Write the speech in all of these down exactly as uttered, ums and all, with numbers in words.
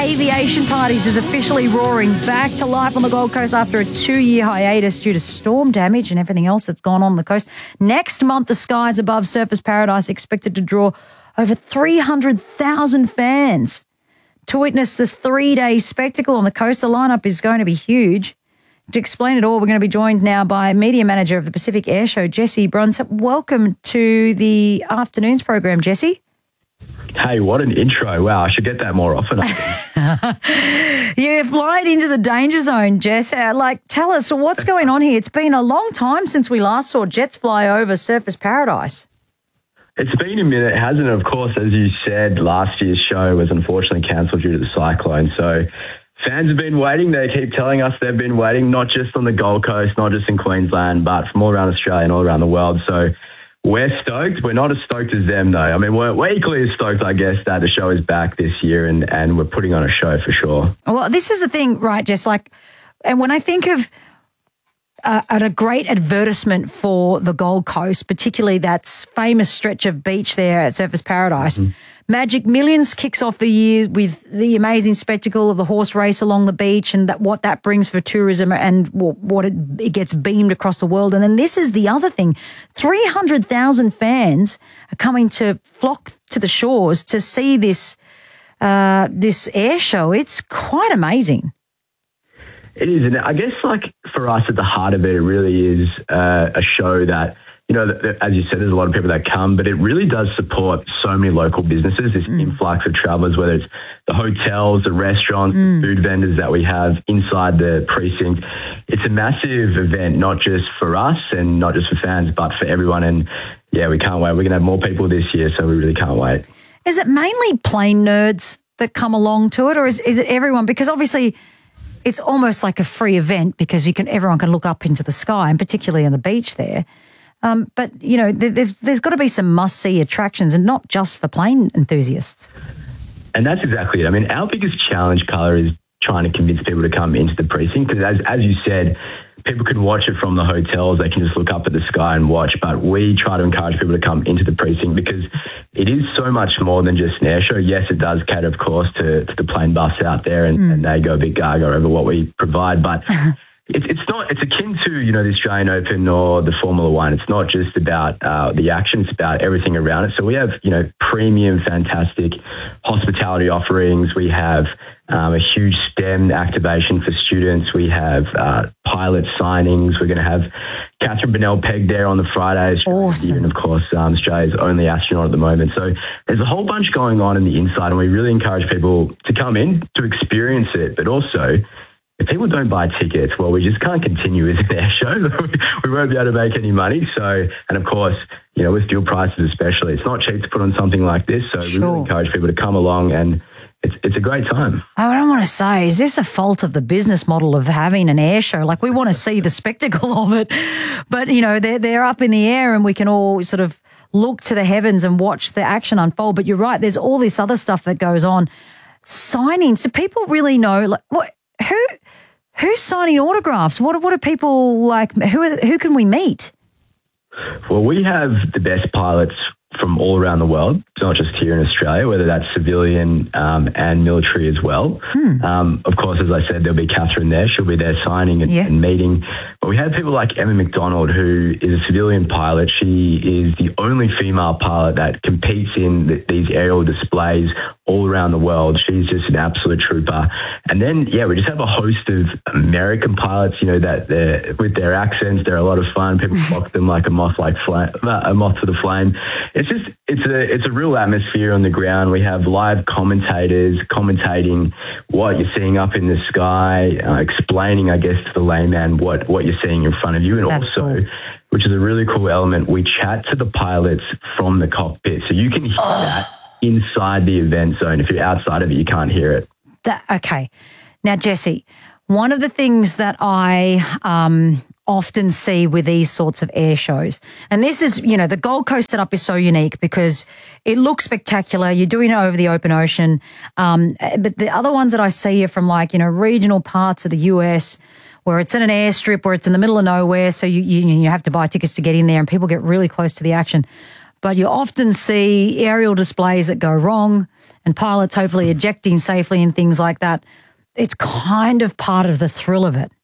Aviation Parties is officially roaring back to life on the Gold Coast after a two-year hiatus due to storm damage and everything else that's gone on on the coast. Next month, the skies above Surfers Paradise are expected to draw over three hundred thousand fans to witness the three-day spectacle on the coast. The lineup is going to be huge. To explain it all, we're going to be joined now by Media Manager of the Pacific Air Show, Jesse Bruns. Welcome to the afternoons program, Jesse. Hey, what an intro. Wow, I should get that more often, I think. You've flied into the danger zone, Jess. Uh, like, tell us, what's going on here? It's been a long time since we last saw jets fly over Surfers Paradise. It's been a minute, hasn't it? Of course, as you said, last year's show was unfortunately cancelled due to the cyclone. So fans have been waiting. They keep telling us they've been waiting, not just on the Gold Coast, not just in Queensland, but from all around Australia and all around the world. So we're stoked. We're not as stoked as them, though. I mean, we're, we're equally as stoked, I guess, that the show is back this year and, and we're putting on a show for sure. Well, this is the thing, right, Jess? Like, and when I think of uh, a great advertisement for the Gold Coast, particularly that famous stretch of beach there at Surfers Paradise, mm-hmm. Magic Millions kicks off the year with the amazing spectacle of the horse race along the beach and that what that brings for tourism and what it, it gets beamed across the world. And then this is the other thing. three hundred thousand fans are coming to flock to the shores to see this uh, this air show. It's quite amazing. It is. And I guess, like, for us at the heart of it, it really is uh, a show that, you know, as you said, there's a lot of people that come, but it really does support so many local businesses, this mm. influx of travellers, whether it's the hotels, the restaurants, mm. the food vendors that we have inside the precinct. It's a massive event, not just for us and not just for fans, but for everyone. And, yeah, we can't wait. We're going to have more people this year, so we really can't wait. Is it mainly plane nerds that come along to it, or is, is it everyone? Because obviously it's almost like a free event because you can everyone can look up into the sky, and particularly on the beach there. Um, but, you know, there's, there's got to be some must-see attractions and not just for plane enthusiasts. And that's exactly it. I mean, our biggest challenge, Carla, is trying to convince people to come into the precinct because, as, as you said, people can watch it from the hotels. They can just look up at the sky and watch. But we try to encourage people to come into the precinct because it is so much more than just an air show. Yes, it does cater, of course, to, to the plane buffs out there and, mm. and they go a bit gaga over what we provide. But It's it's not it's akin to, you know, the Australian Open or the Formula One. It's not just about uh, the action; it's about everything around it. So we have, you know, premium, fantastic hospitality offerings. We have um, a huge STEM activation for students. We have uh, pilot signings. We're going to have Catherine Bennell-Pegg there on the Fridays, awesome. And of course, um, Australia's only astronaut at the moment. So there's a whole bunch going on in the inside, and we really encourage people to come in to experience it, but also, if people don't buy tickets, well, we just can't continue with their show. We won't be able to make any money. So, and of course, you know, with fuel prices especially, it's not cheap to put on something like this. So sure. we really encourage people to come along, and it's it's a great time. Oh, I want to say, is this a fault of the business model of having an air show? Like, we want to see the spectacle of it, but, you know, they're, they're up in the air and we can all sort of look to the heavens and watch the action unfold. But you're right, there's all this other stuff that goes on. Signings, do people really know, like, what, who... Who's signing autographs? What what are people like? Who are, who can we meet? Well, we have the best pilots from all around the world. It's not just here in Australia, whether that's civilian um, and military as well. Hmm. Um, of course, as I said, there'll be Catherine there. She'll be there signing and, yeah. and meeting. But we have people like Emma McDonald, who is a civilian pilot. She is the only female pilot that competes in the, these aerial displays all around the world. She's just an absolute trooper. And then, yeah, we just have a host of American pilots, you know, that they're, with their accents, they're a lot of fun. People flock them like a moth, like flame, a moth to the flame. It's just, it's a, it's a real atmosphere on the ground. We have live commentators commentating what you're seeing up in the sky, uh, explaining, I guess, to the layman what, what you're seeing in front of you. And That's also, cool. which is a really cool element, we chat to the pilots from the cockpit. So you can hear oh. that inside the event zone. If you're outside of it, you can't hear it. That, okay. Now, Jesse, one of the things that I um, often see with these sorts of air shows, and this is, you know, the Gold Coast setup is so unique because it looks spectacular. You're doing it over the open ocean. Um, but the other ones that I see are from, like, you know, regional parts of the U S where it's in an airstrip, where it's in the middle of nowhere. So you, you, you have to buy tickets to get in there and people get really close to the action. But you often see aerial displays that go wrong, and pilots hopefully ejecting safely and things like that. It's kind of part of the thrill of it.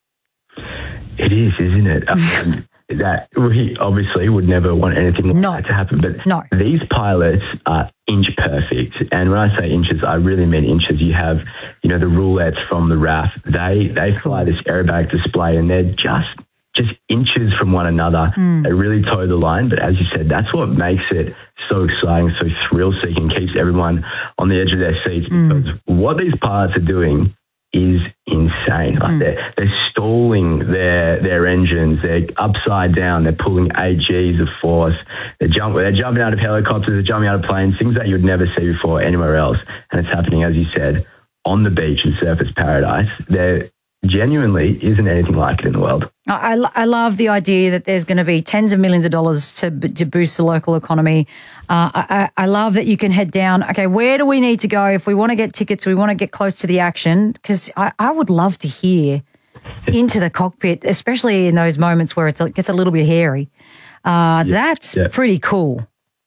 It is, isn't it? Um, that we obviously would never want anything like No. that to happen. But No. these pilots are inch perfect. And when I say inches, I really mean inches. You have, you know, the roulettes from the R A F. They they fly this aerobatic display and they're just just inches from one another. Mm. They really toe the line. But as you said, that's what makes it so exciting, so thrill-seeking, keeps everyone on the edge of their seats. Because mm. what these pilots are doing is insane. Like mm. they're, they're stalling their their engines. They're upside down. They're pulling eight G's of force. They're, jump, they're jumping out of helicopters. They're jumping out of planes, things that you'd never see before anywhere else. And it's happening, as you said, on the beach in Surfers Paradise. There genuinely isn't anything like it in the world. I, I love the idea that there's going to be tens of millions of dollars to, to boost the local economy. Uh, I, I love that you can head down. Okay, where do we need to go if we want to get tickets? We want to get close to the action, because I, I would love to hear into the cockpit, especially in those moments where it's, it gets a little bit hairy. Uh, yeah, that's yeah. pretty cool.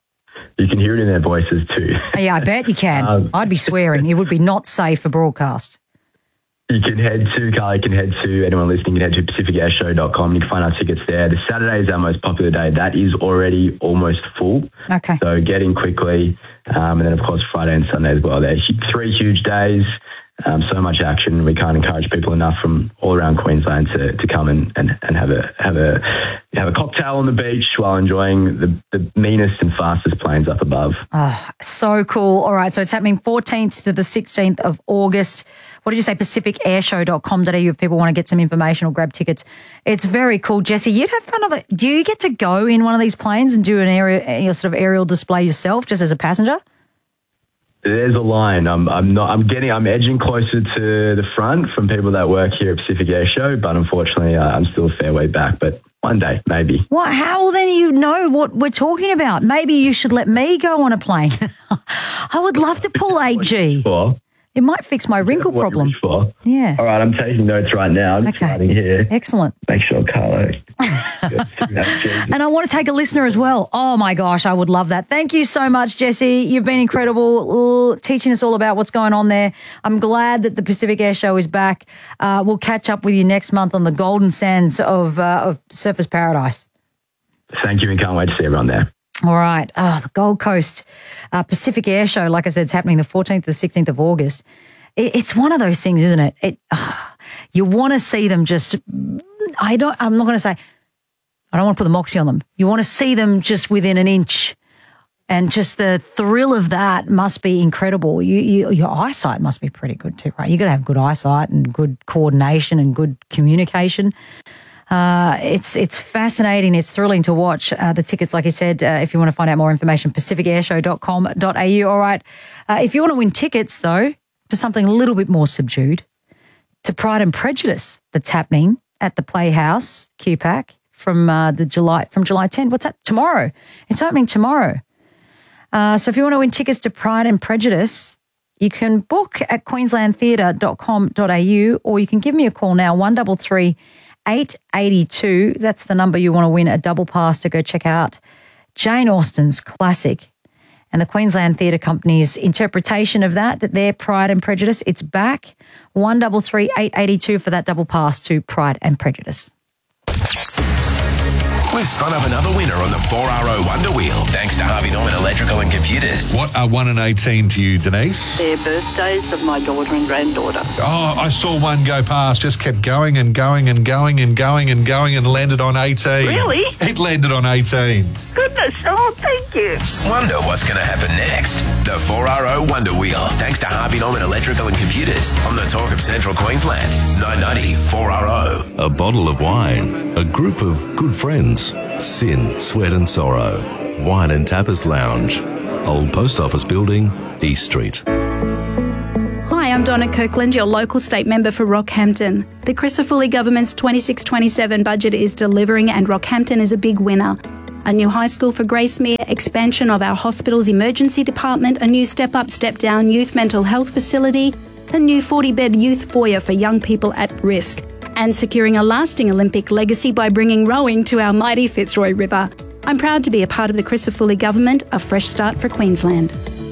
You can hear it in their voices too. Yeah, I bet you can. Um, I'd be swearing. It would be not safe for broadcast. You can head to, Carly, you can head to, anyone listening, you can head to pacific air show dot com. You can find our tickets there. The Saturday is our most popular day. That is already almost full. Okay. So get in quickly. Um, and then, of course, Friday and Sunday as well. They're three huge days. Um, so much action. We can't encourage people enough from all around Queensland to, to come and, and, and have a have a have a cocktail on the beach while enjoying the, the meanest and fastest planes up above. Oh, so cool. All right, so it's happening fourteenth to the sixteenth of August. What did you say? pacific air show dot com dot a u if people want to get some information or grab tickets. It's very cool. Jesse, you'd have fun of it. Do you get to go in one of these planes and do an aerial, sort of aerial display yourself, just as a passenger? There's a line. I'm, I'm not. I'm getting. I'm edging closer to the front from people that work here at Pacific Air Show, but unfortunately, uh, I'm still a fair way back. But one day, maybe. What? How then you know what we're talking about? Maybe you should let me go on a plane. I would love to pull eight G. It might fix my wrinkle what problem. For. Yeah. All right, I'm taking notes right now. I'm just okay. writing here. Excellent. Make sure Carlo. And I want to take a listener as well. Oh, my gosh, I would love that. Thank you so much, Jesse. You've been incredible, Ooh, teaching us all about what's going on there. I'm glad that the Pacific Air Show is back. Uh, we'll catch up with you next month on the golden sands of, uh, of Surfers Paradise. Thank you, and can't wait to see everyone there. All right. Oh, the Gold Coast uh, Pacific Air Show, like I said, it's happening the fourteenth to the sixteenth of August. It, it's one of those things, isn't it? It uh, you want to see them just, I don't, I'm not going to say, I don't want to put the moxie on them. You want to see them just within an inch, and just the thrill of that must be incredible. You, you your eyesight must be pretty good too, right? You got to have good eyesight and good coordination and good communication. Uh, it's it's fascinating. It's thrilling to watch. Uh, the tickets, like I said, uh, if you want to find out more information, pacific air show dot com dot a u. All right. Uh, if you want to win tickets, though, to something a little bit more subdued, to Pride and Prejudice that's happening at the Playhouse, Q PAC, from uh, the July from July tenth. What's that? Tomorrow. It's opening tomorrow. Uh, so if you want to win tickets to Pride and Prejudice, you can book at queensland theatre dot com dot a u, or you can give me a call now, one three three, eight eight two. That's the number you want to win a double pass to go check out Jane Austen's classic and the Queensland Theatre Company's interpretation of that, that their Pride and Prejudice. It's back. one three three, eight eight two for that double pass to Pride and Prejudice. We've spun up another winner on the four R O Wonder Wheel, thanks to Harvey Norman Electrical and Computers. What are one and eighteen to you, Denise? They're birthdays of my daughter and granddaughter. Oh, I saw one go past, just kept going and going and going and going and going and landed on eighteen. Really? It landed on eighteen. Goodness, oh, thank you. Wonder what's going to happen next. The four R O Wonder Wheel, thanks to Harvey Norman Electrical and Computers, on the Talk of Central Queensland. nine ninety four R O. A bottle of wine, a group of good friends, sin, sweat and sorrow, wine and tapas lounge, Old Post Office Building, East Street. Hi, I'm Donna Kirkland, your local state member for Rockhampton. The Crisafulli government's twenty-six twenty-seven budget is delivering, and Rockhampton is a big winner. A new high school for Gracemere, expansion of our hospital's emergency department, a new step-up, step-down youth mental health facility, a new forty-bed youth foyer for young people at risk, and securing a lasting Olympic legacy by bringing rowing to our mighty Fitzroy River. I'm proud to be a part of the Crisafulli government, a fresh start for Queensland.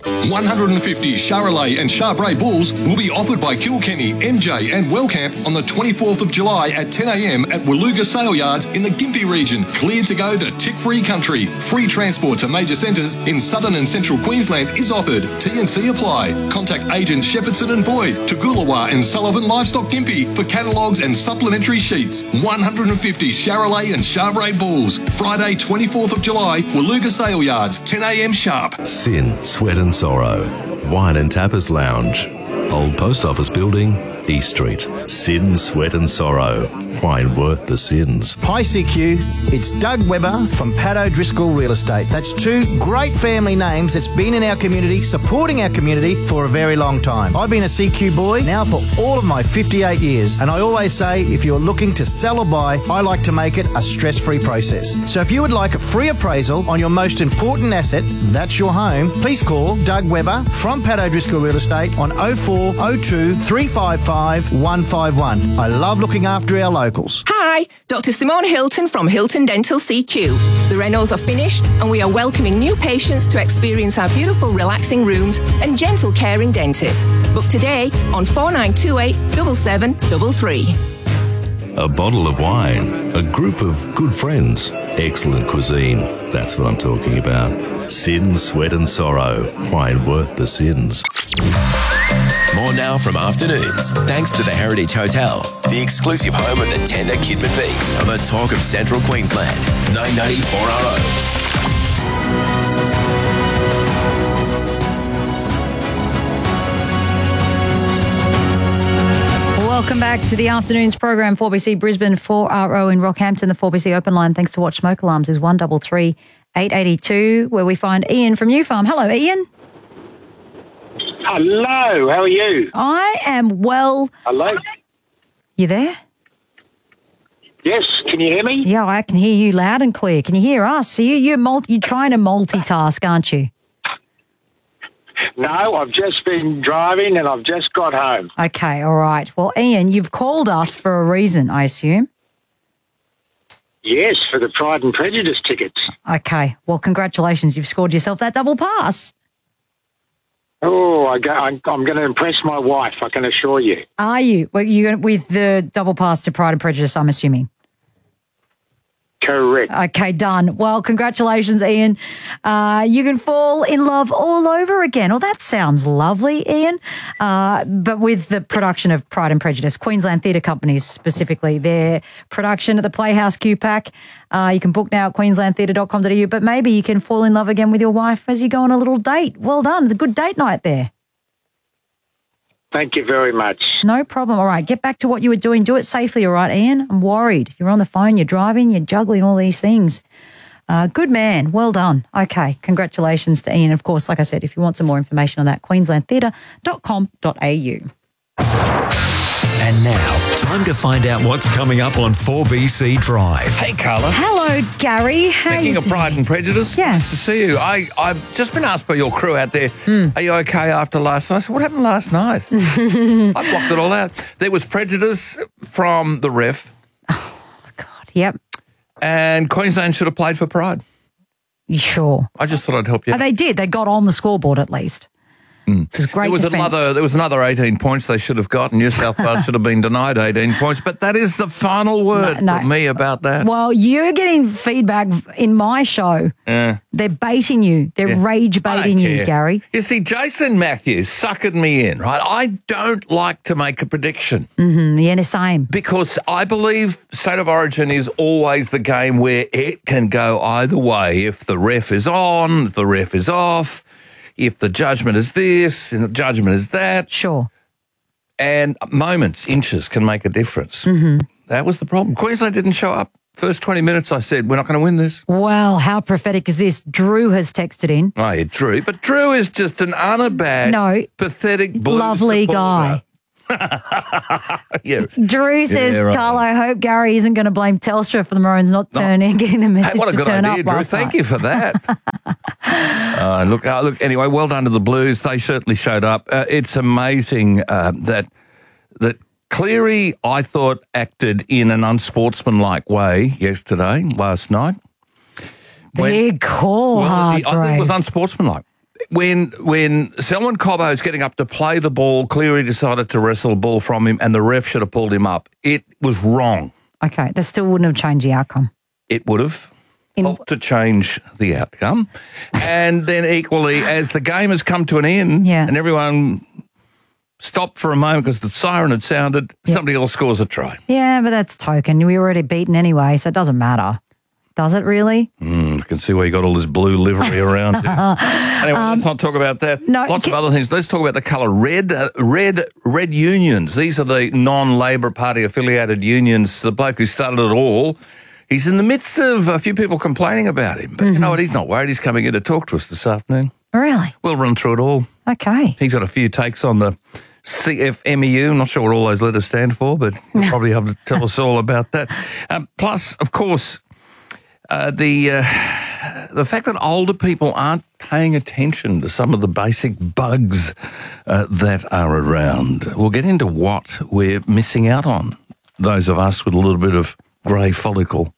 one hundred fifty Charolais and Charbray bulls will be offered by Kilkenny, M J and Wellcamp on the twenty-fourth of July at ten a m at Waluga Sale Yards in the Gympie region. Cleared to go to tick-free country. Free transport to major centres in southern and central Queensland is offered. T and C apply. Contact agent Shepherdson and Boyd, Toogoolawah and Sullivan Livestock Gympie for catalogues and supplementary sheets. one hundred fifty Charolais and Charbray bulls. Friday, twenty-fourth of July, Waluga Sale Yards, ten a m sharp. Sin, Sweat and Sorrow. Wine and Tapas Lounge. Old Post Office Building, East Street. Sin, Sweat and Sorrow. Wine worth the sins. Hi C Q, it's Doug Webber from Pat O'Driscoll Real Estate. That's two great family names that's been in our community, supporting our community for a very long time. I've been a C Q boy now for all of my fifty-eight years, and I always say if you're looking to sell or buy, I like to make it a stress-free process. So if you would like a free appraisal on your most important asset, that's your home, please call Doug Webber from Pat O'Driscoll Real Estate on oh four oh two, three five five, one five one. I love looking after our locals. Hi, Doctor Simone Hilton from Hilton Dental C Q. The renos are finished and we are welcoming new patients to experience our beautiful relaxing rooms and gentle caring dentists. Book today on four nine two eight, seven seven three three. A bottle of wine, a group of good friends, excellent cuisine. That's what I'm talking about. Sin, Sweat and Sorrow. Wine worth the sins. More now from Afternoons, thanks to the Heritage Hotel, the exclusive home of the tender Kidman beef on the Talk of Central Queensland. nine ninety four R O. Welcome back to the Afternoons program. four B C Brisbane, four R O in Rockhampton. The four B C open line, thanks to Watch Smoke Alarms, is one three three, eight eight two, where we find Ian from New Farm. Hello, Ian. Hello, how are you? I am well. Hello. You there? Yes, can you hear me? Yeah, I can hear you loud and clear. Can you hear us? You, you're, multi, you're trying to multitask, aren't you? No, I've just been driving and I've just got home. Okay, all right. Well, Ian, you've called us for a reason, I assume. Yes, for the Pride and Prejudice tickets. Okay, well, congratulations. You've scored yourself that double pass. Oh, I go, I'm, I'm going to impress my wife, I can assure you. Are you? Well, you with the double pass to Pride and Prejudice, I'm assuming. Correct. Okay, done. Well, congratulations, Ian. Uh, you can fall in love all over again. Well, that sounds lovely, Ian. Uh, but with the production of Pride and Prejudice, Queensland Theatre Companies specifically, their production at the Playhouse Q PAC. Uh, you can book now at queensland theatre dot com dot a u, but maybe you can fall in love again with your wife as you go on a little date. Well done. It's a good date night there. Thank you very much. No problem. All right, get back to what you were doing. Do it safely, all right, Ian? I'm worried. You're on the phone, you're driving, you're juggling all these things. Uh, good man. Well done. Okay, congratulations to Ian. Of course, like I said, if you want some more information on that, queensland theatre dot com dot a u. And now, time to find out what's coming up on four B C Drive. Hey, Carla. Hello, Gary. How Speaking you of doing? Pride and Prejudice, Yeah. nice to see you. I, I've just been asked by your crew out there, Hmm. are you okay after last night? I said, what happened last night? I blocked it all out. There was prejudice from the ref. Yep. And Queensland should have played for Pride. Sure. I just thought I'd help you. Oh, they did. They got on the scoreboard at least. Mm. It was great There was defence. another. There was another eighteen points they should have got. New South Wales should have been denied eighteen points. But that is the final word No, no. from me about that. Well, you're getting feedback in my show. Yeah. They're baiting you. They're Yeah. rage I don't baiting you, care. Gary. You see, Jason Matthews suckered me in, right? I don't like to make a prediction. Mm-hmm. Yeah, the same. Because I believe State of Origin is always the game where it can go either way. If the ref is on, if the ref is off, if the judgment is this and the judgment is that. Sure. And moments, inches can make a difference. Mm-hmm. That was the problem. Queensland didn't show up. First twenty minutes, I said, we're not going to win this. Well, how prophetic is this? Drew has texted in. Oh, yeah, Drew. But Drew is just an unabashed, No. pathetic, blue Lovely supporter. guy. Yeah. Drew says, Yeah, right. Carl, I hope Gary isn't going to blame Telstra for the Maroons not turning, getting the message Hey, what a to good turn idea, up Drew. last Thank night. you for that. uh, look, uh, look. Anyway, well done to the Blues. They certainly showed up. Uh, it's amazing uh, that that Cleary, I thought, acted in an unsportsmanlike way yesterday, last night. Big call, Well, he- I think it Hargrave. was unsportsmanlike. when when Selwyn Cobbo's getting up to play the ball, Cleary decided to wrestle the ball from him, and the ref should have pulled him up. It was wrong. Okay, that still wouldn't have changed the outcome. It would have helped to change the outcome. And then equally, as the game has come to an end Yeah. and everyone stopped for a moment because the siren had sounded, somebody else scores a try. Yeah, but that's token. We were already beaten anyway, so it doesn't matter. Does it really? Mm, I can see why you got all this blue livery around you. Anyway, Um, let's not talk about that. no, Lots can- of other things. Let's talk about the colour red. Uh, red red unions. These are the non-Labor Party affiliated unions. The bloke who started it all, he's in the midst of a few people complaining about him. But you know what? He's not worried. He's coming in to talk to us this afternoon. Really? We'll run through it all. Okay. He's got a few takes on the C F M E U. I'm not sure what all those letters stand for, but he'll probably have to tell us all about that. Um, plus, of course, uh, the uh, the fact that older people aren't paying attention to some of the basic bugs uh, that are around. We'll get into what we're missing out on, those of us with a little bit of grey follicle.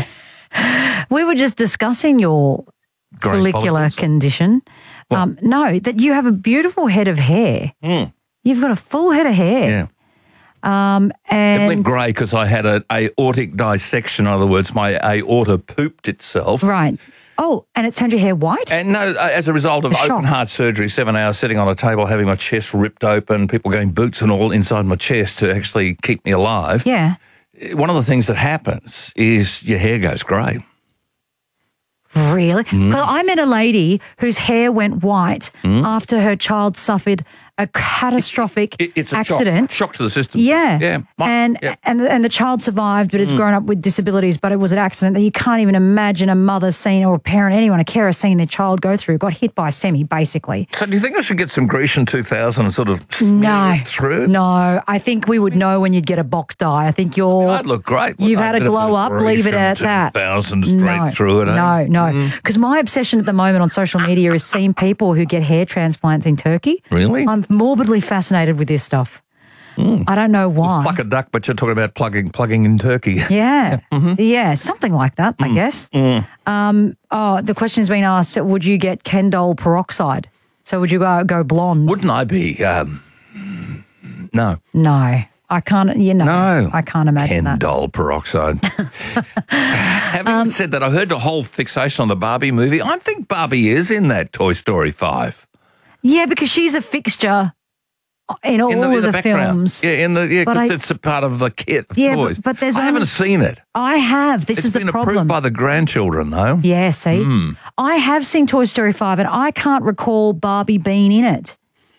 We were just discussing your Grey follicular follicles? condition. Um, no, that you have a beautiful head of hair. Mm. You've got a full head of hair. Yeah. Um, It and went grey because I had an aortic dissection. In other words, my aorta pooped itself. right. Oh, and it turned your hair white? And no, uh, as a result of A shock. open heart surgery, seven hours sitting on a table, having my chest ripped open, people going boots and all inside my chest to actually keep me alive. Yeah. One of the things that happens is your hair goes grey. Really? Mm. 'Cause I met a lady whose hair went white Mm. after her child suffered a catastrophic It- it's a accident. shock, shock to the system. Yeah. Yeah. My- and, yeah. and and the child survived, but has Mm. grown up with disabilities. But it was an accident that you can't even imagine a mother seeing, or a parent, anyone, a carer seeing their child go through. Got hit by a semi, basically. So do you think I should get some Grecian two thousand and sort of smear No, it through? no. I think we would know when you'd get a box dye. I think you're. I'd look great. You've I'd had a get bit glow of up. Leave it Grecian at that. two thousand straight no, through it. eh? No, no. Because my obsession at the moment on social media is seeing people who get hair transplants in Turkey. Really? I'm morbidly fascinated with this stuff. I don't know why. Pluck a duck, but you're talking about plugging plugging in Turkey. Yeah, yeah, something like that, I guess. Mm. Um, oh, the question's been asked: would you get Kendall peroxide? So would you go go blonde? Wouldn't I be? Um, no. No, I can't. You know, No. I can't imagine that. Kendall peroxide. Having Um, said that, I heard the whole fixation on the Barbie movie. I think Barbie is in that Toy Story five. Yeah, because she's a fixture in all in the, of in the, the, background. films. Yeah, in the yeah, But 'cause I- it's a part of the kit of Yeah, but- toys. but there's I only- haven't seen it. I have. This It's is the been problem. approved by the grandchildren, though. Yeah, see? Mm. I have seen Toy Story five and I can't recall Barbie being in it.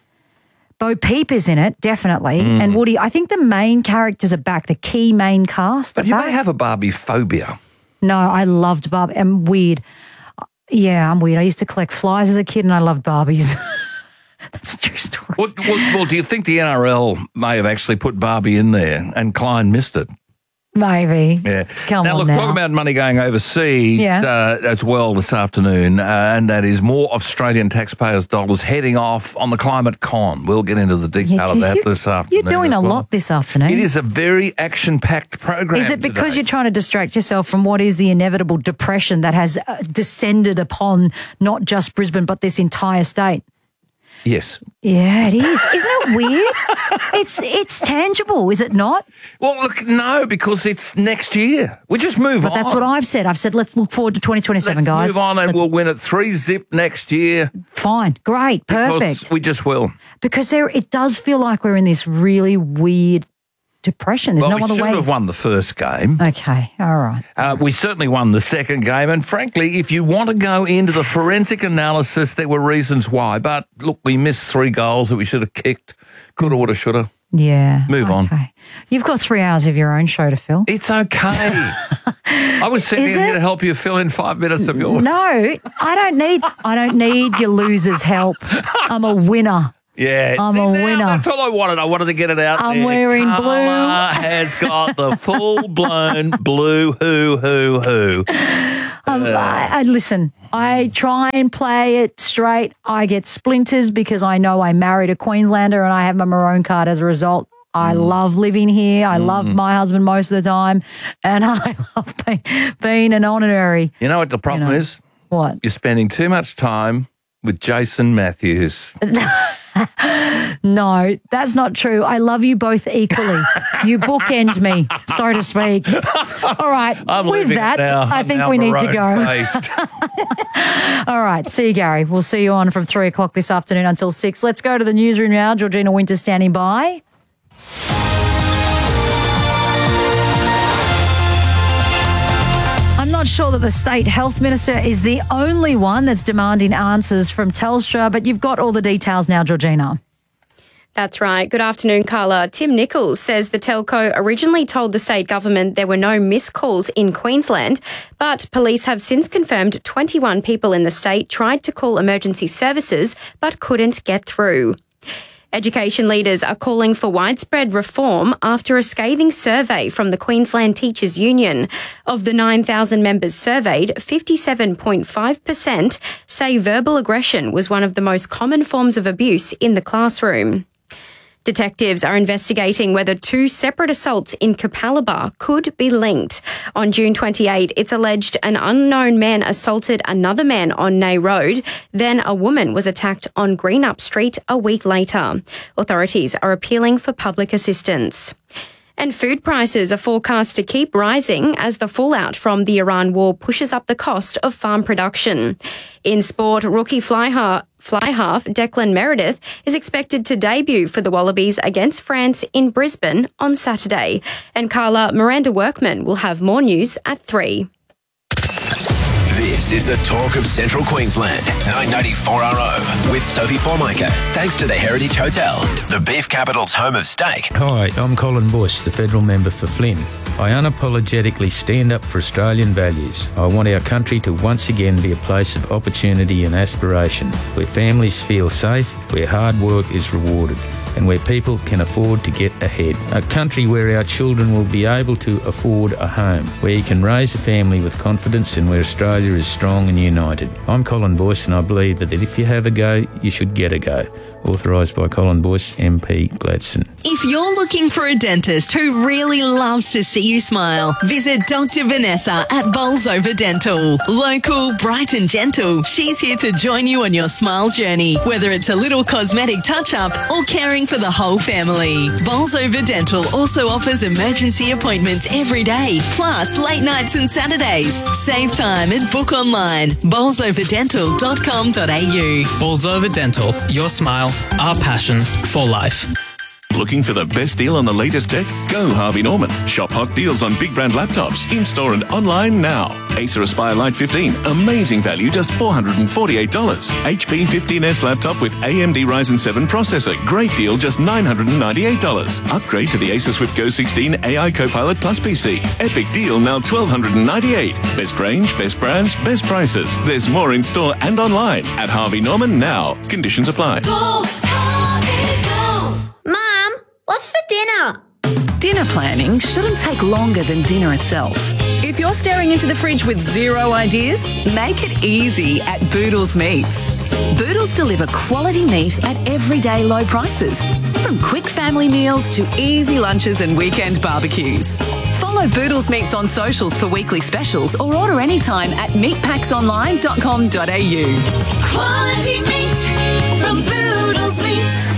Bo Peep is in it, definitely. Mm. And Woody, I think the main characters are back, the key main cast But are you back. may have a Barbie phobia. No, I loved Barbie. I'm weird. Yeah, I'm weird. I used to collect flies as a kid and I loved Barbies. That's a true story. Well, well, well, do you think the N R L may have actually put Barbie in there and Klein missed it? Maybe. Yeah. Come now, on look, now. talk about money going overseas Yeah. uh, as well this afternoon, uh, and that is more Australian taxpayers' dollars heading off on the climate con. We'll get into the detail Yeah, of geez, that you- this afternoon. You're doing as a well. lot this afternoon. It is a very action-packed program. Is it because today. you're trying to distract yourself from what is the inevitable depression that has uh, descended upon not just Brisbane but this entire state? Yes. Yeah, it is. Isn't it weird? it's it's tangible, is it not? Well, look, no, because it's next year. We just move But on. that's what I've said. I've said let's look forward to twenty twenty-seven, Let's guys. move on, and Let's- we'll win it three zip next year. Fine, great, because perfect. We just will. Because there, it does feel like we're in this really weird depression. There's well, no we other should way. have won the first game. Okay, all right. Uh, we certainly won the second game, and frankly, if you want to go into the forensic analysis, there were reasons why. But look, we missed three goals that we should have kicked. Coulda, woulda, shoulda. Yeah. Move on. Okay. You've got three hours of your own show to fill. It's okay. I was sitting Is in here it? to help you fill in five minutes of yours. No, I don't need. I don't need your losers' help. I'm a winner. Yeah, I'm see, a now winner. That's all I wanted. I wanted to get it out I'm there. wearing blue. Carla has got the full-blown blue hoo hoo hoo. Um, I, I, listen, I try and play it straight. I get splinters because I know I married a Queenslander and I have my maroon card as a result. I Mm. love living here. I love my husband most of the time. And I love being, being an honorary. You know what the problem You know. is? What? You're spending too much time with Jason Matthews. No, that's not true. I love you both equally. You bookend me, so to speak. All right. I'm with leaving it that, now. I I'm think now we need to go. maroon-faced. All right. See you, Gary. We'll see you on from three o'clock this afternoon until six. Let's go to the newsroom now. Georgina Winter standing by. I'm not sure that the State Health Minister is the only one that's demanding answers from Telstra, but you've got all the details now, Georgina. That's right. Good afternoon, Carla. Tim Nichols says the telco originally told the state government there were no missed calls in Queensland, but police have since confirmed twenty-one people in the state tried to call emergency services but couldn't get through. Education leaders are calling for widespread reform after a scathing survey from the Queensland Teachers Union. Of the nine thousand members surveyed, fifty-seven point five percent say verbal aggression was one of the most common forms of abuse in the classroom. Detectives are investigating whether two separate assaults in Capalaba could be linked. On June twenty-eighth, it's alleged an unknown man assaulted another man on Nay Road. Then a woman was attacked on Greenup Street a week later. Authorities are appealing for public assistance. And food prices are forecast to keep rising as the fallout from the Iran war pushes up the cost of farm production. In sport, rookie fly half, fly half Declan Meredith is expected to debut for the Wallabies against France in Brisbane on Saturday. And Carla, Miranda Workman will have more news at three. This is the talk of Central Queensland. nine ninety-four R O with Sophie Formica. Thanks to the Heritage Hotel, the beef capital's home of steak. Hi, I'm Colin Bush, the federal member for Flynn. I unapologetically stand up for Australian values. I want our country to once again be a place of opportunity and aspiration, where families feel safe, where hard work is rewarded, and where people can afford to get ahead. A country where our children will be able to afford a home, where you can raise a family with confidence and where Australia is strong and united. I'm Colin Boyce and I believe that if you have a go, you should get a go. Authorised by Colin Boyce, M P Gladstone. If you're looking for a dentist who really loves to see you smile, visit Doctor Vanessa at Bolsover Dental. Local, bright and gentle, she's here to join you on your smile journey, whether it's a little cosmetic touch-up or caring for the whole family. Bolsover Dental also offers emergency appointments every day, plus late nights and Saturdays. Save time and book online. bolsover dental dot com dot a u. Bolsover Dental, your smile, our passion for life. Looking for the best deal on the latest tech? Go Harvey Norman. Shop hot deals on big brand laptops, in-store and online now. Acer Aspire Lite fifteen, amazing value, just four hundred forty-eight dollars. H P fifteen S laptop with A M D Ryzen seven processor, great deal, just nine hundred ninety-eight dollars. Upgrade to the Acer Swift Go sixteen A I Copilot Plus P C. Epic deal, now twelve ninety-eight dollars. Best range, best brands, best prices. There's more in store and online at Harvey Norman now. Conditions apply. Go, Harvey, go. Mom, what's for dinner? Dinner planning shouldn't take longer than dinner itself. If you're staring into the fridge with zero ideas, make it easy at Boodles Meats. Boodles deliver quality meat at everyday low prices, from quick family meals to easy lunches and weekend barbecues. Follow Boodles Meats on socials for weekly specials or order anytime at meat packs online dot com dot a u. Quality meat from Boodles Meats.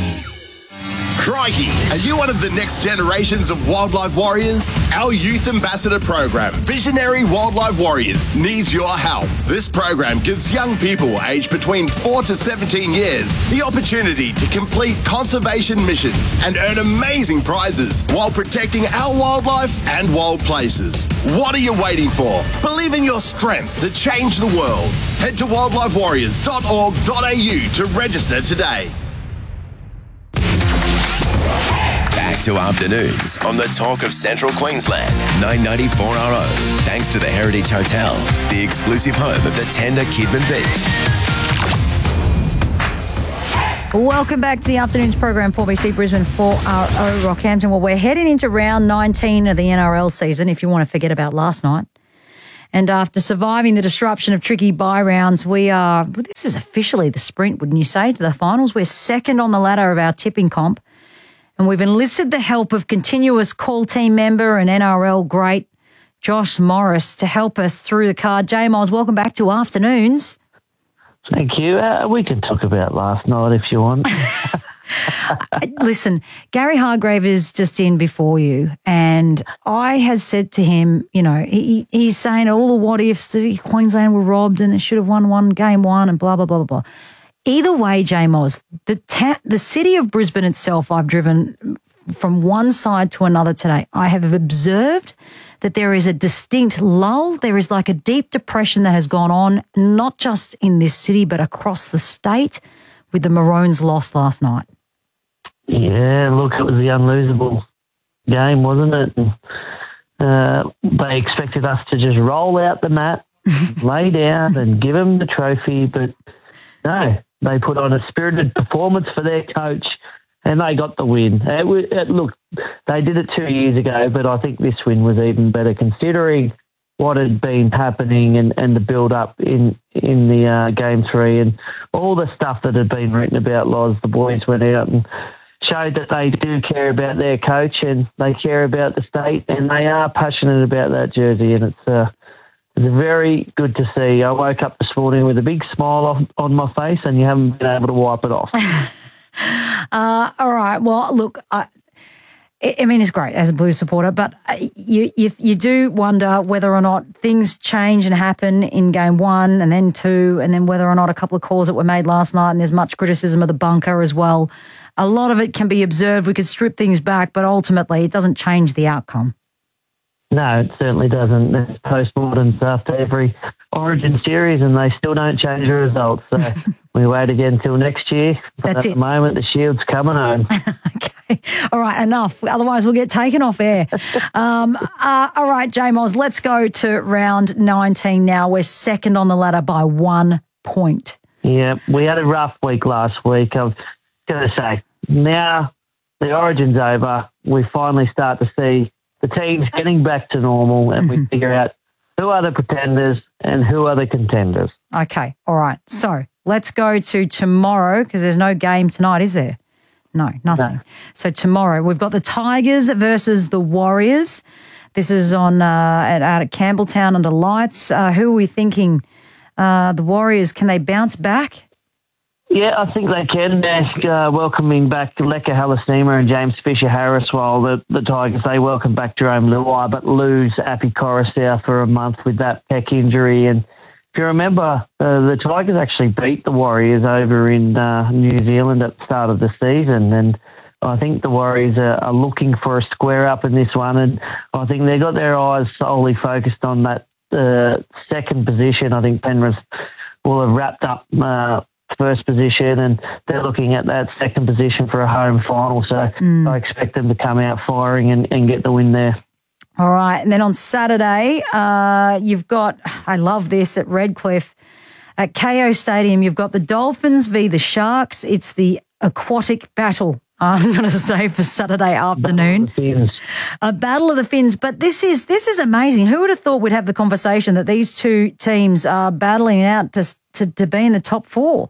Crikey! Are you one of the next generations of wildlife warriors? Our Youth Ambassador program, Visionary Wildlife Warriors, needs your help. This program gives young people aged between four to seventeen years the opportunity to complete conservation missions and earn amazing prizes while protecting our wildlife and wild places. What are you waiting for? Believe in your strength to change the world. Head to wildlife warriors dot org dot a u to register today. Back to afternoons on the talk of Central Queensland. nine ninety-four R O. Thanks to the Heritage Hotel, the exclusive home of the tender Kidman beef. Welcome back to the afternoon's program, four B C Brisbane, four R O Rockhampton. Well, we're heading into round nineteen of the N R L season, if you want to forget about last night. And after surviving the disruption of tricky bye rounds, we are, well, this is officially the sprint, wouldn't you say, to the finals. We're second on the ladder of our tipping comp. And we've enlisted the help of continuous call team member and N R L great Josh Morris to help us through the card. J Miles, welcome back to afternoons. Thank you. Uh, we can talk about last night if you want. Listen, Gary Hargrave is just in before you, and I has said to him, you know, he, he's saying all the what ifs, Queensland were robbed and they should have won one game one and blah, blah, blah, blah, blah. Either way, J Moz, the, ta- the city of Brisbane itself, I've driven from one side to another today. I have observed that there is a distinct lull. There is like a deep depression that has gone on, not just in this city, but across the state with the Maroons' loss last night. Yeah, look, it was the unlosable game, wasn't it? And, uh, they expected us to just roll out the mat, lay down and give them the trophy, but no, they put on a spirited performance for their coach and they got the win. It, it, look, they did it two years ago, but I think this win was even better considering what had been happening and, and the build-up in, in the uh, game three and all the stuff that had been written about Loz. The boys went out and showed that they do care about their coach and they care about the state and they are passionate about that jersey, and it's uh, it's very good to see. I woke up this morning with a big smile on, on my face and you haven't been able to wipe it off. uh, all right. Well, look, I, I mean, it's great as a Blues supporter, but you, you you do wonder whether or not things change and happen in game one and then two, and then whether or not a couple of calls that were made last night, and there's much criticism of the bunker as well. A lot of it can be observed. We could strip things back, but ultimately it doesn't change the outcome. No, it certainly doesn't. There's postmortems after every Origin series and they still don't change the results. So we wait again until next year. But That's at it. the moment, the Shield's coming home. All right, enough. Otherwise, we'll get taken off air. um, uh, all right, J-Moz, let's go to round nineteen now. We're second on the ladder by one point. Yeah, we had a rough week last week. I was going to say, now the Origin's over, we finally start to see the teams getting back to normal and mm-hmm. we figure out who are the pretenders and who are the contenders. Okay, all right. So let's go to tomorrow because there's no game tonight, is there? No, nothing. No. So tomorrow we've got the Tigers versus the Warriors. This is on uh, at, out at Campbelltown under lights. Uh, who are we thinking? Uh, the Warriors, can they bounce back? Yeah, I think they can. They're uh, welcoming back Leka Halasima and James Fisher-Harris, while the, the Tigers, they welcome back Jerome Luai, but lose Api Coruscant for a month with that pec injury. And if you remember, uh, the Tigers actually beat the Warriors over in uh, New Zealand at the start of the season, and I think the Warriors are, are looking for a square up in this one, and I think they've got their eyes solely focused on that uh, second position. I think Penrith will have wrapped up uh, first position and they're looking at that second position for a home final, so mm. I expect them to come out firing and, and get the win there. All right, and then on Saturday, uh, you've got, I love this, at Redcliffe, at K O Stadium, you've got the Dolphins v the Sharks. It's the aquatic battle, I'm going to say, for Saturday afternoon. Battle of the Fins. A battle of the Fins. But this is this is amazing. Who would have thought we'd have the conversation that these two teams are battling out to to, to be in the top four?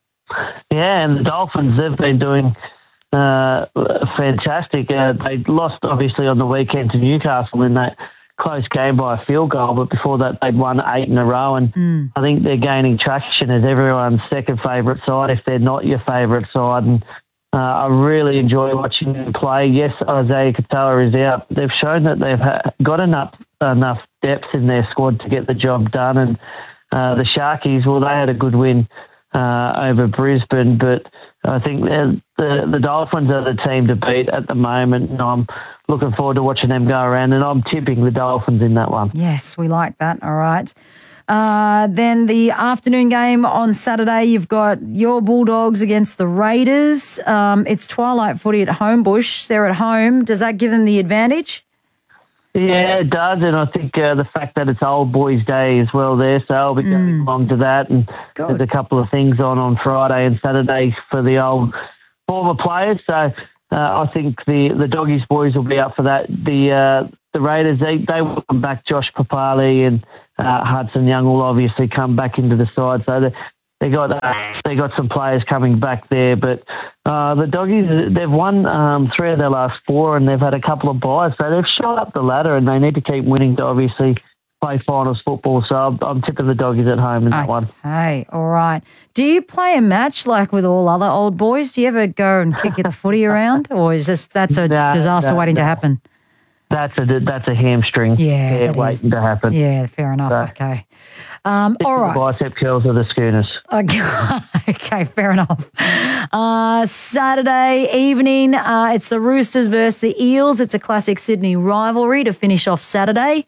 Yeah, and the Dolphins, they've been doing uh, fantastic. Uh, they lost, obviously, on the weekend to Newcastle in that close game by a field goal, but before that they'd won eight in a row, and mm. I think they're gaining traction as everyone's second favourite side, if they're not your favourite side. And uh, I really enjoy watching them play. Yes, Isaiah Katoa is out. They've shown that they've ha- got enough enough depth in their squad to get the job done, and uh, the Sharkies, well, they had a good win Uh, over Brisbane, but I think the, the Dolphins are the team to beat at the moment, and I'm looking forward to watching them go around, and I'm tipping the Dolphins in that one. Yes, we like that. All right. Uh, then the afternoon game on Saturday, you've got your Bulldogs against the Raiders. Um, it's twilight footy at Homebush. They're at home. Does that give them the advantage? Yeah, it does, and I think uh, the fact that it's Old Boys Day as well there, so I'll be going mm. along to that, and Good. There's a couple of things on on Friday and Saturday for the old former players, so uh, I think the, the Doggies boys will be up for that. The uh, the Raiders, they, they welcome back Josh Papali, and uh, Hudson Young will obviously come back into the side, so they They got uh, they got some players coming back there, but uh, the Doggies, they've won um, three of their last four, and they've had a couple of buys, so they've shot up the ladder, and they need to keep winning to obviously play finals football. So I'm, I'm tipping the Doggies at home in that one. Hey, all right. Do you play a match like with all other old boys? Do you ever go and kick the footy around, or is this that's a No, disaster no, waiting no. to happen? That's a that's a hamstring. Yeah, yeah that waiting is. to happen. Yeah, fair enough. So, okay. Um, all the right. bicep curls of the Schooners. Okay, okay, fair enough. Uh, Saturday evening, uh, it's the Roosters versus the Eels. It's a classic Sydney rivalry to finish off Saturday.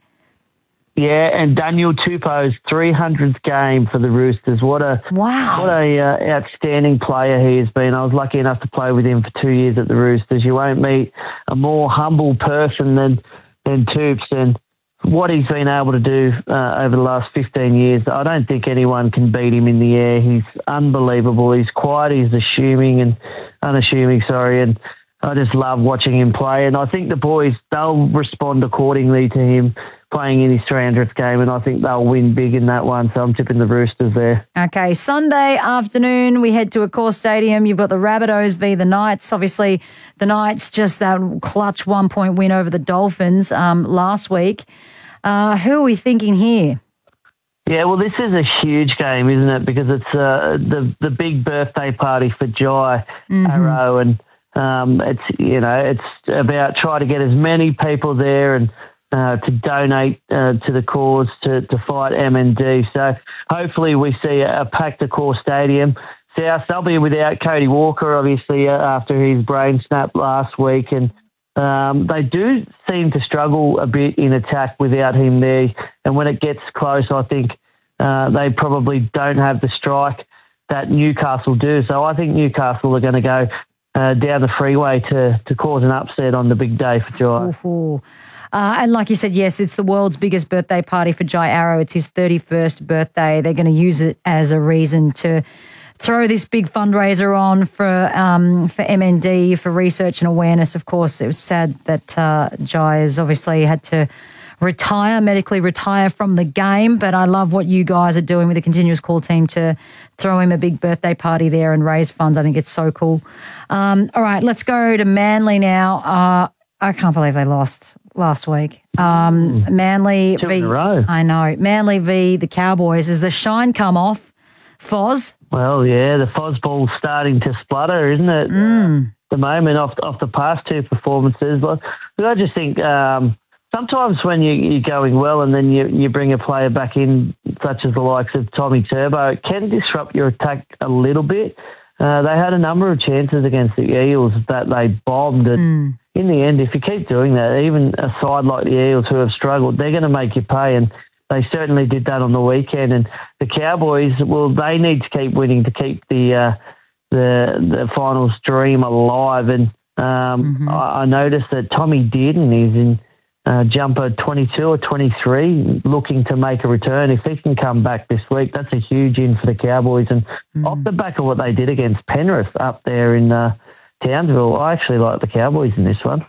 Yeah, and Daniel Tupou's three hundredth game for the Roosters. What a wow! What a uh, outstanding player he has been. I was lucky enough to play with him for two years at the Roosters. You won't meet a more humble person than than Tupes, and what he's been able to do uh, over the last fifteen years. I don't think anyone can beat him in the air. He's unbelievable. He's quiet. He's assuming and unassuming. Sorry, and I just love watching him play. And I think the boys, they'll respond accordingly to him playing in his three hundredth game, and I think they'll win big in that one. So I'm tipping the Roosters there. Okay, Sunday afternoon, we head to Accor Stadium. You've got the Rabbitohs v the Knights. Obviously, the Knights just that clutch one-point win over the Dolphins um, last week. Uh, who are we thinking here? Yeah, well, this is a huge game, isn't it? Because it's uh, the the big birthday party for Jai Mm-hmm. Arrow, and um, it's you know it's about trying to get as many people there and uh, to donate uh, to the cause to, to fight M N D. So hopefully we see a, a packed Accor Stadium. South, they'll be without Cody Walker, obviously, uh, after his brain snap last week, and um, they do seem to struggle a bit in attack without him there. And when it gets close, I think uh, they probably don't have the strike that Newcastle do. So I think Newcastle are going to go uh, down the freeway to, to cause an upset on the big day for Jai. Ooh. Uh, and like you said, yes, it's the world's biggest birthday party for Jai Arrow. It's his thirty-first birthday. They're going to use it as a reason to throw this big fundraiser on for um, for M N D, for research and awareness. Of course, it was sad that uh, Jai has obviously had to retire, medically retire from the game, but I love what you guys are doing with the Continuous Call team to throw him a big birthday party there and raise funds. I think it's so cool. Um, all right, let's go to Manly now. Uh, I can't believe they lost last week. Um, Manly Two v. in a row. I know. Manly v. the Cowboys. Has the shine come off, Foz? Well, yeah, the Fozball's starting to splutter, isn't it? Mm. Uh, the moment off off the past two performances. But I just think um, sometimes when you, you're going well and then you, you bring a player back in, such as the likes of Tommy Turbo, it can disrupt your attack a little bit. Uh, they had a number of chances against the Eels that they bombed. And mm. in the end, if you keep doing that, even a side like the Eels who have struggled, they're going to make you pay. And they certainly did that on the weekend. And the Cowboys, well, they need to keep winning to keep the uh, the the finals dream alive. And um, mm-hmm. I, I noticed that Tommy Dearden is in uh, jumper twenty-two or twenty-three, looking to make a return. If he can come back this week, that's a huge in for the Cowboys. And mm. off the back of what they did against Penrith up there in uh, Townsville, I actually like the Cowboys in this one.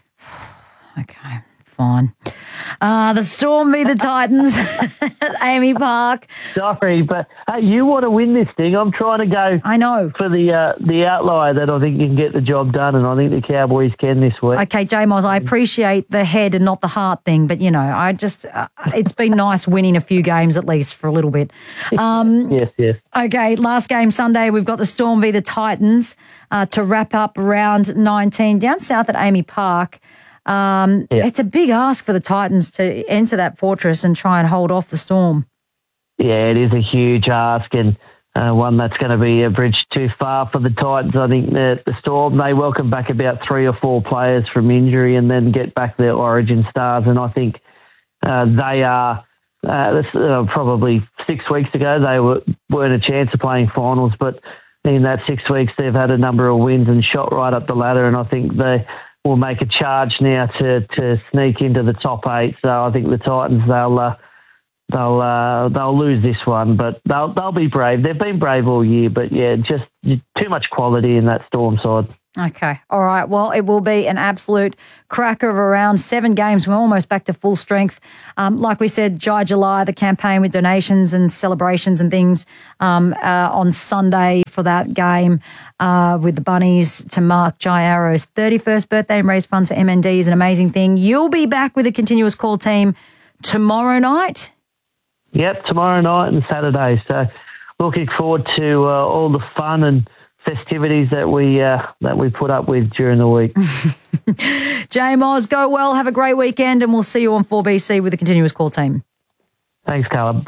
Okay, fine. Uh, the Storm v the Titans at Amy Park. Sorry, but hey, you want to win this thing. I'm trying to go I know. for the uh, the outlier that I think you can get the job done, and I think the Cowboys can this week. Okay, J-Moz, I appreciate the head and not the heart thing, but, you know, I just, uh, it's been nice winning a few games at least for a little bit. Um, yes, yes. Okay, last game Sunday, we've got the Storm v the Titans uh, to wrap up round nineteen down south at Amy Park. Um, yeah. It's a big ask for the Titans to enter that fortress and try and hold off the Storm. Yeah, it is a huge ask, and uh, one that's going to be a bridge too far for the Titans. I think that the Storm, they welcome back about three or four players from injury and then get back their origin stars, and I think uh, they are, uh, this, uh, probably six weeks ago, they were, weren't a chance of playing finals, but in that six weeks they've had a number of wins and shot right up the ladder, and I think they will make a charge now to, to sneak into the top eight. So I think the Titans, they'll uh, they'll uh, they'll lose this one, but they'll they'll be brave. They've been brave all year, but yeah, just too much quality in that Storm side. Okay. All right. Well, it will be an absolute cracker of around seven games. We're almost back to full strength. Um, like we said, Jai July, the campaign with donations and celebrations and things um, uh, on Sunday for that game uh, with the Bunnies to mark Jai Arrow's thirty-first birthday and raise funds for M N D is an amazing thing. You'll be back with the Continuous Call team tomorrow night. Yep, tomorrow night and Saturday. So looking forward to uh, all the fun and festivities that we uh, that we put up with during the week. Jay Moz, go well, have a great weekend, and we'll see you on four B C with the Continuous Call team. Thanks, Carla.